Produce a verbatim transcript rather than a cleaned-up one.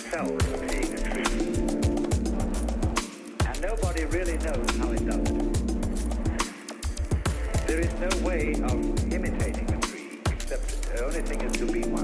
itself being a tree. And nobody really knows how it does it. There is no way of imitating a tree, except the only thing is to be one.